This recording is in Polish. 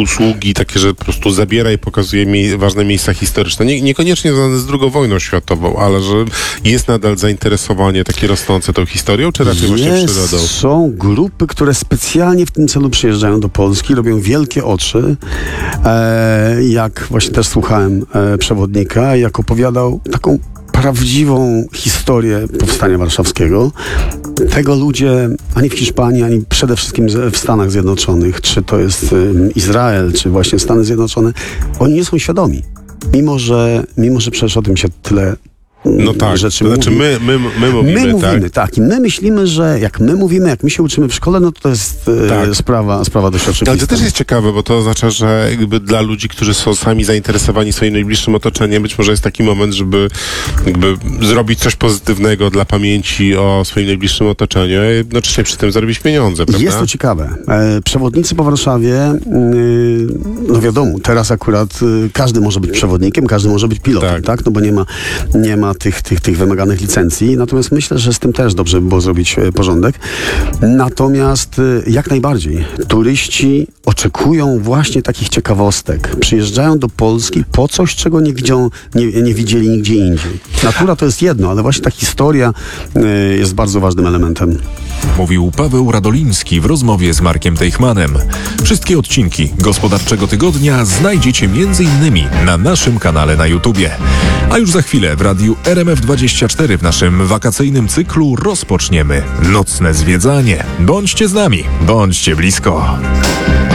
usługi takie, że po prostu zabiera i pokazuje ważne miejsca historyczne. Niekoniecznie związane z II wojną światową, ale że jest nadal zainteresowanie takie rosnące tą historią, czy raczej właśnie przyrodą? Są grupy, które specjalnie w tym celu przyjeżdżają do Polski, robią wielkie oczy. Jak właśnie też słuchałem przewodnika, jak opowiadał taką prawdziwą historię Powstania Warszawskiego. Tego ludzie ani w Hiszpanii, ani przede wszystkim w Stanach Zjednoczonych, czy to jest Izrael, czy właśnie Stany Zjednoczone, oni nie są świadomi. Mimo że przecież o tym się tyle no tak, rzeczy to znaczy mówi. my mówimy, tak. I my myślimy, że jak my mówimy, jak my się uczymy w szkole, no to jest sprawa dość oczywista. Ale to też jest ciekawe, bo to oznacza, że jakby dla ludzi, którzy są sami zainteresowani swoim najbliższym otoczeniem, być może jest taki moment, żeby jakby zrobić coś pozytywnego dla pamięci o swoim najbliższym otoczeniu, a jednocześnie przy tym zarobić pieniądze, prawda? Jest to ciekawe. Przewodnicy po Warszawie, no wiadomo, teraz akurat każdy może być przewodnikiem, każdy może być pilotem, tak? No bo nie ma tych wymaganych licencji. Natomiast myślę, że z tym też dobrze by było zrobić porządek. Natomiast jak najbardziej turyści oczekują właśnie takich ciekawostek. Przyjeżdżają do Polski po coś, czego nie widzieli nigdzie indziej. Natura to jest jedno, ale właśnie ta historia jest bardzo ważnym elementem. Mówił Paweł Radoliński w rozmowie z Markiem Teichmanem. Wszystkie odcinki Gospodarczego Tygodnia znajdziecie m.in. na naszym kanale na YouTubie. A już za chwilę w radiu RMF24 w naszym wakacyjnym cyklu rozpoczniemy nocne zwiedzanie. Bądźcie z nami, bądźcie blisko.